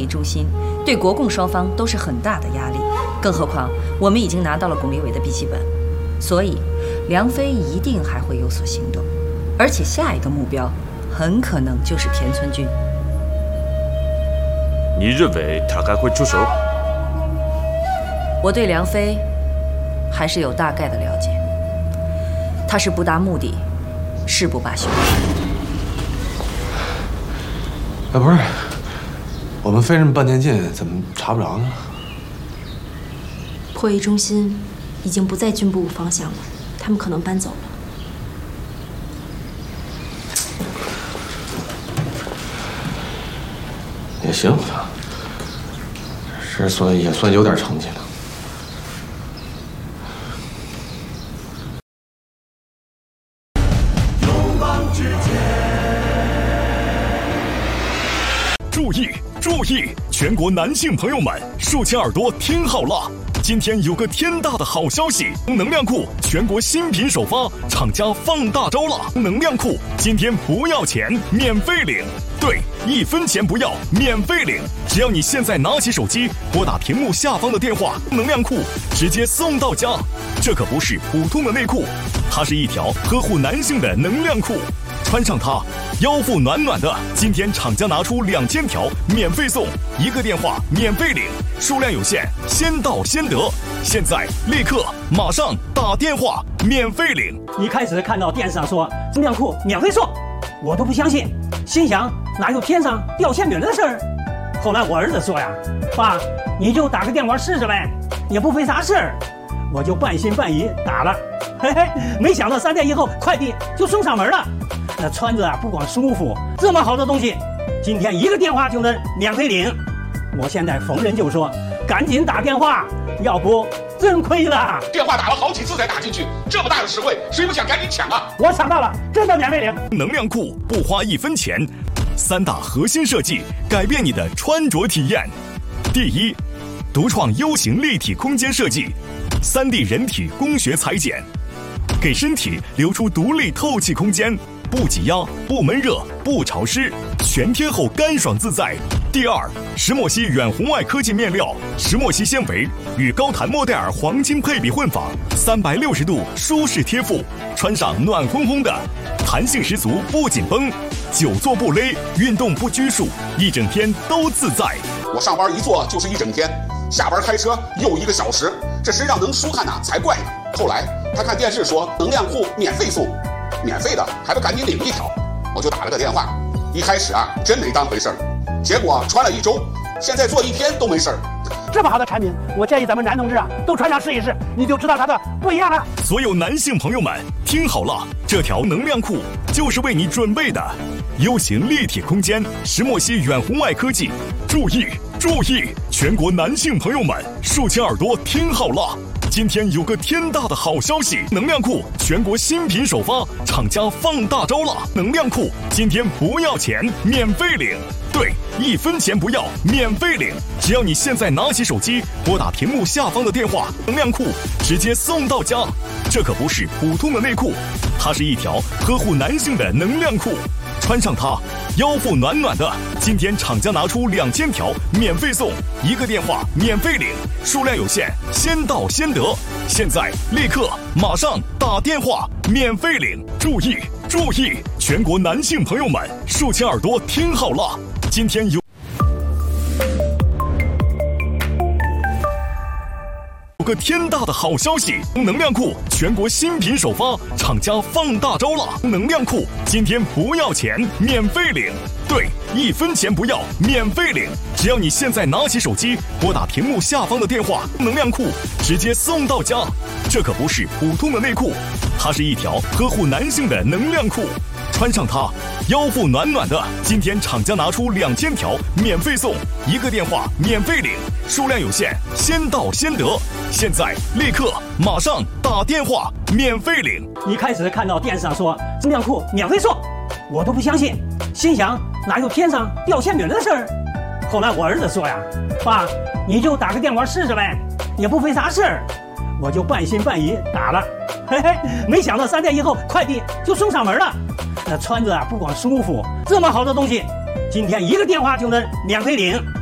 一诛心，对国共双方都是很大的压力。更何况我们已经拿到了巩立伟的笔记本，所以梁飞一定还会有所行动，而且下一个目标很可能就是田村君。 你认为他还会出手？ 我对梁飞还是有大概的了解，他是不达目的誓不罢休。 不是，我们费这么半天劲，怎么查不着呢？ 破译中心已经不在军部方向了，他们可能搬走了。 也行，也算有点成绩了。 注意注意！全国男性朋友们，竖起耳朵听好了！今天有个天大的好消息，能量库全国新品首发，厂家放大招了！能量库今天不要钱，免费领，对，1分钱不要，免费领！只要你现在拿起手机，拨打屏幕下方的电话，能量库直接送到家。这可不是普通的内裤，它是一条呵护男性的能量裤。穿上它，腰腹暖暖的。今天厂家拿出2000条，免费送，1个电话免费领，数量有限，先到先得。现在立刻马上打电话免费领。 一开始看到电视上说能量裤免费送，我都不相信，心想哪有天上掉馅饼的事儿？后来我儿子说呀，爸，你就打个电话试试呗，也不费啥事儿。我就半信半疑打了，嘿嘿，没想到3天以后快递就送上门了。那穿着啊不光舒服，这么好的东西，今天1个电话就能免费领。我现在逢人就说，赶紧打电话，要不真亏了。 电话打了好几次才打进去，这么大的实惠，谁不想赶紧抢啊？ 我抢到了，真的免费领。 能量裤不花1分钱，3大核心设计改变你的穿着体验。第一，独创 U 型立体空间设计，3D 人体工学裁剪，给身体留出独立透气空间，不挤压，不闷热，不潮湿，全贴后干爽自在。第二，石墨烯远红外科技面料，石墨烯纤维与高弹莫代尔黄金配比混纺，360度舒适贴附，穿上暖烘烘的，弹性十足不紧绷，久坐不勒，运动不拘束，一整天都自在。 我上班一坐就是一整天，下班开车又1个小时，这身上能舒坦哪才怪呢。后来他看电视说能量裤免费送，免费的还不赶紧领1条，我就打了个电话。一开始啊真没当回事儿，结果穿了1周，现在做1天都没事儿。 这么好的产品，我建议咱们男同志啊都穿上试一试，你就知道它的不一样了。 所有男性朋友们听好了，这条能量裤就是为你准备的 U 型立体空间，石墨烯远红外科技。注意注意！全国男性朋友们竖起耳朵听好了，今天有个天大的好消息，能量裤全国新品首发，厂家放大招了！能量裤今天不要钱，免费领，对，1分钱不要，免费领！只要你现在拿起手机，拨打屏幕下方的电话，能量裤直接送到家。这可不是普通的内裤，它是一条呵护男性的能量裤。穿上它，腰腹暖暖的。今天厂家拿出2000条，免费送，1个电话免费领，数量有限，先到先得。现在立刻马上打电话免费领！注意注意！全国男性朋友们竖起耳朵听好了，今天有个天大的好消息，能量裤全国新品首发，厂家放大招了！能量裤今天不要钱，免费领，对，1分钱不要，免费领！只要你现在拿起手机，拨打屏幕下方的电话，能量裤直接送到家。这可不是普通的内裤，它是一条呵护男性的能量裤。穿上它，腰腹暖暖的。今天厂家拿出2000条，免费送，1个电话免费领，数量有限，先到先得。现在立刻马上打电话免费领。 一开始看到电视上说能量裤免费送，我都不相信，心想哪有天上掉馅饼的事儿？后来我儿子说呀，爸，你就打个电话试试呗，也不费啥事儿。我就半信半疑打了，嘿嘿，没想到3天以后快递就送上门了。那穿着啊不光舒服，这么好的东西，今天1个电话就能免费领。